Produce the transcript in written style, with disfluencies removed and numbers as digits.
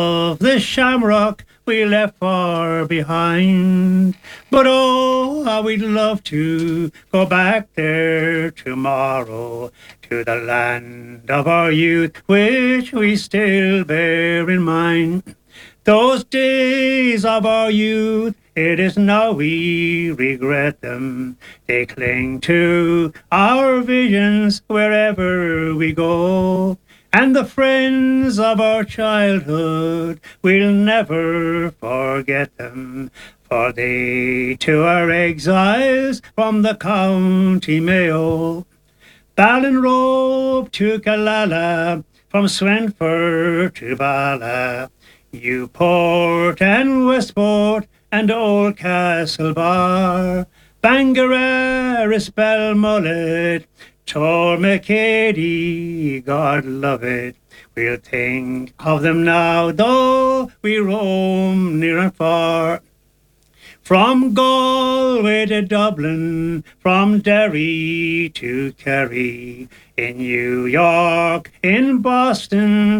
of the shamrock we left far behind. But oh, how we'd love to go back there tomorrow, to the land of our youth, which we still bear in mind. Those days of our youth, it is now we regret them. They cling to our visions wherever we go. And the friends of our childhood, we'll never forget them. For they too are exiles from the County Mayo. Ballinrobe to Killala, from Swinford to Bala, Newport and Westport and Old Castlebar, Bangeras, Balmullet, Tormacady, God love it. We'll think of them now, though we roam near and far. From Galway to Dublin, from Derry to Kerry, in New York, in Boston,